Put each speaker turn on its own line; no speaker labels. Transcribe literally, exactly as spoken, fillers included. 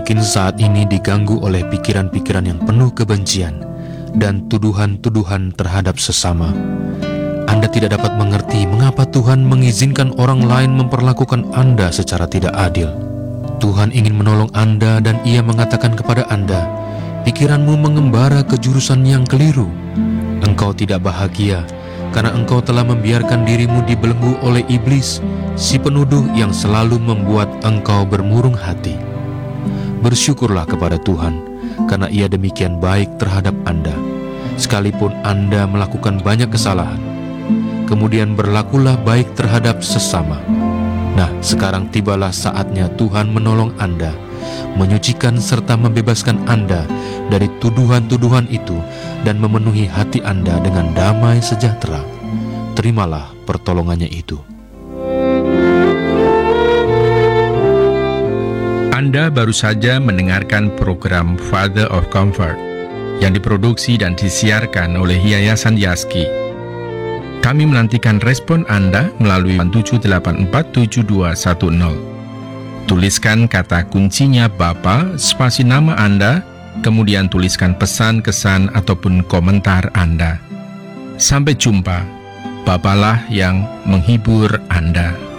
mungkin saat ini diganggu oleh pikiran-pikiran yang penuh kebencian dan tuduhan-tuduhan terhadap sesama. Anda tidak dapat mengerti mengapa Tuhan mengizinkan orang lain memperlakukan Anda secara tidak adil. Tuhan ingin menolong Anda dan Ia mengatakan kepada Anda, pikiranmu mengembara ke jurusan yang keliru. Engkau tidak bahagia karena engkau telah membiarkan dirimu dibelenggu oleh iblis, si penuduh yang selalu membuat engkau bermurung hati. Bersyukurlah kepada Tuhan, karena Ia demikian baik terhadap Anda, sekalipun Anda melakukan banyak kesalahan. Kemudian berlakulah baik terhadap sesama. Nah, sekarang tibalah saatnya Tuhan menolong Anda, menyucikan serta membebaskan Anda dari tuduhan-tuduhan itu dan memenuhi hati Anda dengan damai sejahtera. Terimalah pertolongannya itu.
Anda baru saja mendengarkan program Father of Comfort yang diproduksi dan disiarkan oleh Yayasan Yaski. Kami menantikan respon Anda melalui tujuh delapan empat tujuh dua satu nol. Tuliskan kata kuncinya Bapa, spasi nama Anda, kemudian tuliskan pesan, kesan, ataupun komentar Anda. Sampai jumpa, Bapalah yang menghibur Anda.